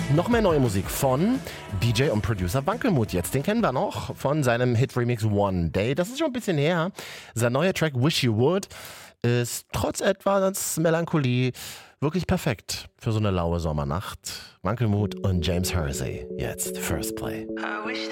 Noch mehr neue Musik von DJ und Producer Wankelmut jetzt. Den kennen wir noch von seinem Hit-Remix One Day. Das ist schon ein bisschen her. Sein neuer Track Wish You Would ist trotz etwas Melancholie wirklich perfekt für so eine laue Sommernacht. Wankelmut und James Hersey jetzt First Play.